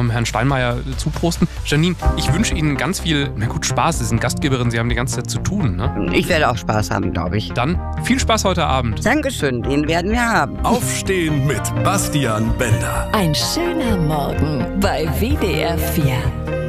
Herrn Steinmeier zuprosten. Janine, ich wünsche Ihnen ganz viel, Spaß. Sie sind Gastgeberin, Sie haben die ganze Zeit zu tun, ne? Ich werde auch Spaß haben, glaube ich. Dann viel Spaß heute Abend. Dankeschön, den werden wir haben. Aufstehen mit Bastian Bender. Ein schöner Morgen bei WDR 4.